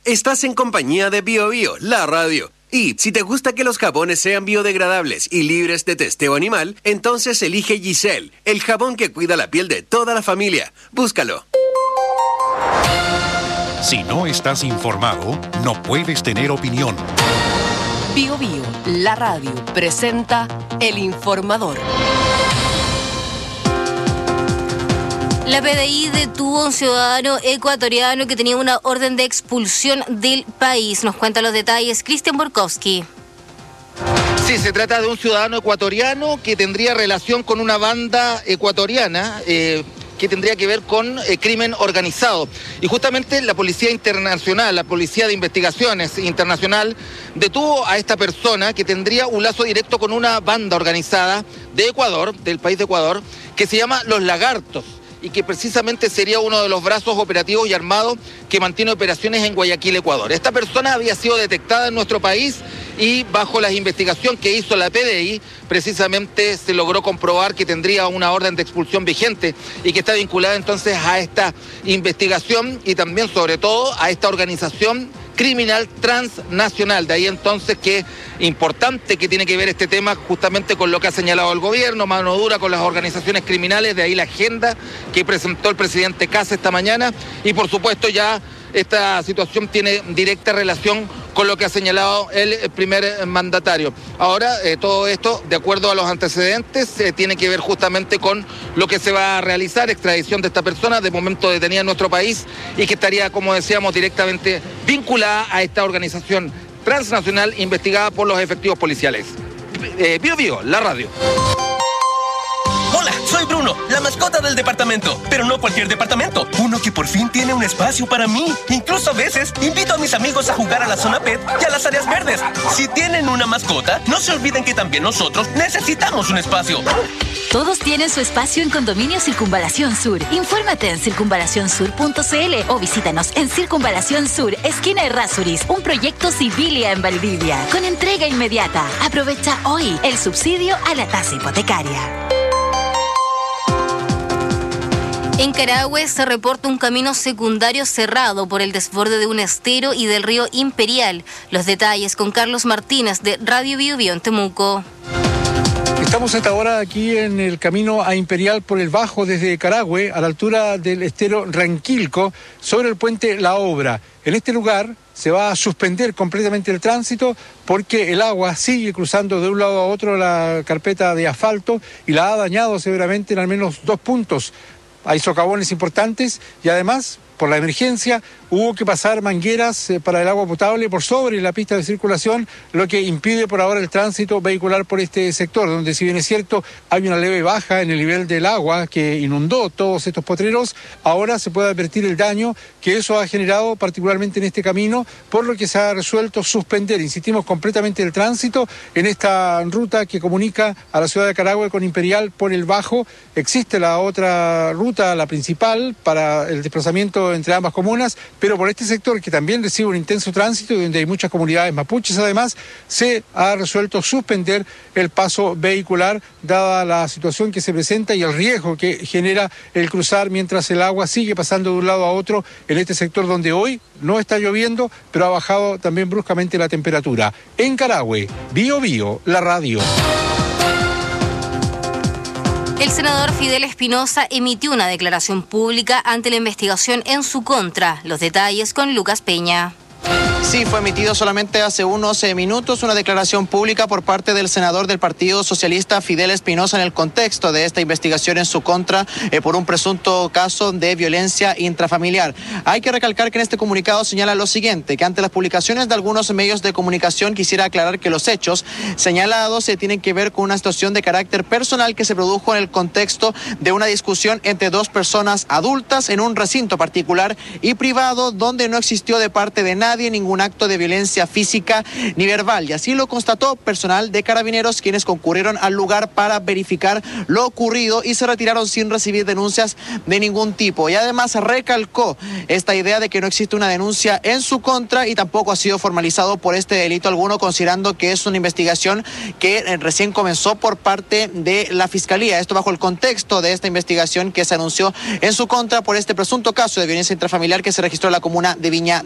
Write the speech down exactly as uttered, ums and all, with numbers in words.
Estás en compañía de Bio Bio, la radio. Y si te gusta que los jabones sean biodegradables y libres de testeo animal, entonces elige Giselle, el jabón que cuida la piel de toda la familia. Búscalo. Si no estás informado, no puedes tener opinión. Bio Bio, la radio, presenta El Informador. La P D I detuvo a un ciudadano ecuatoriano que tenía una orden de expulsión del país. Nos cuenta los detalles Cristian Borkowski. Sí, se trata de un ciudadano ecuatoriano que tendría relación con una banda ecuatoriana eh, que tendría que ver con eh, crimen organizado. Y justamente la Policía Internacional, la Policía de Investigaciones Internacional, detuvo a esta persona que tendría un lazo directo con una banda organizada de Ecuador, del país de Ecuador, que se llama Los Lagartos, y que precisamente sería uno de los brazos operativos y armados que mantiene operaciones en Guayaquil, Ecuador. Esta persona había sido detectada en nuestro país y bajo la investigación que hizo la P D I, precisamente se logró comprobar que tendría una orden de expulsión vigente y que está vinculada entonces a esta investigación y también, sobre todo, a esta organización criminal transnacional. De ahí entonces que importante que tiene que ver este tema justamente con lo que ha señalado el gobierno, mano dura con las organizaciones criminales, de ahí la agenda que presentó el presidente Kast esta mañana y por supuesto ya esta situación tiene directa relación con lo que ha señalado el primer mandatario. Ahora, eh, todo esto, de acuerdo a los antecedentes, eh, tiene que ver justamente con lo que se va a realizar, extradición de esta persona, de momento detenida en nuestro país, y que estaría, como decíamos, directamente vinculada a esta organización transnacional investigada por los efectivos policiales. Eh, Bio Bio, la radio. Hola, soy Bruno, la mascota del departamento. Pero no cualquier departamento, uno que por fin tiene un espacio para mí. Incluso a veces invito a mis amigos a jugar a la zona pet y a las áreas verdes. Si tienen una mascota, no se olviden que también nosotros necesitamos un espacio. Todos tienen su espacio en Condominio Circunvalación Sur. Infórmate en circunvalación sur punto c l o visítanos en Circunvalación Sur, esquina Errázuriz, un proyecto Civilia en Valdivia, con entrega inmediata. Aprovecha hoy el subsidio a la tasa hipotecaria. En Carahue se reporta un camino secundario cerrado por el desborde de un estero y del río Imperial. Los detalles con Carlos Martínez de Radio Bio Bio en Temuco. Estamos hasta ahora aquí en el camino a Imperial por el Bajo desde Carahue, a la altura del estero Ranquilco, sobre el puente La Obra. En este lugar se va a suspender completamente el tránsito porque el agua sigue cruzando de un lado a otro la carpeta de asfalto y la ha dañado severamente en al menos dos puntos. Hay socavones importantes y además, por la emergencia, hubo que pasar mangueras eh, para el agua potable por sobre la pista de circulación, lo que impide por ahora el tránsito vehicular por este sector, donde si bien es cierto hay una leve baja en el nivel del agua que inundó todos estos potreros, ahora se puede advertir el daño que eso ha generado particularmente en este camino, por lo que se ha resuelto suspender, insistimos, completamente el tránsito en esta ruta que comunica a la ciudad de Carahue con Imperial por el Bajo. Existe la otra ruta, la principal, para el desplazamiento entre ambas comunas, pero por este sector que también recibe un intenso tránsito y donde hay muchas comunidades mapuches además, se ha resuelto suspender el paso vehicular dada la situación que se presenta y el riesgo que genera el cruzar mientras el agua sigue pasando de un lado a otro en este sector donde hoy no está lloviendo, pero ha bajado también bruscamente la temperatura. En Carahue, Bio Bio, la radio. El senador Fidel Espinosa emitió una declaración pública ante la investigación en su contra. Los detalles con Lucas Peña. Sí, fue emitido solamente hace unos eh, minutos una declaración pública por parte del senador del Partido Socialista Fidel Espinosa en el contexto de esta investigación en su contra eh, por un presunto caso de violencia intrafamiliar. Hay que recalcar que en este comunicado señala lo siguiente, que ante las publicaciones de algunos medios de comunicación quisiera aclarar que los hechos señalados se tienen que ver con una situación de carácter personal que se produjo en el contexto de una discusión entre dos personas adultas en un recinto particular y privado donde no existió de parte de nadie ningún acto de violencia física ni verbal, y así lo constató personal de Carabineros, quienes concurrieron al lugar para verificar lo ocurrido y se retiraron sin recibir denuncias de ningún tipo. Y además recalcó esta idea de que no existe una denuncia en su contra y tampoco ha sido formalizado por este delito alguno, considerando que es una investigación que recién comenzó por parte de la Fiscalía. Esto bajo el contexto de esta investigación que se anunció en su contra por este presunto caso de violencia intrafamiliar que se registró en la comuna de Viña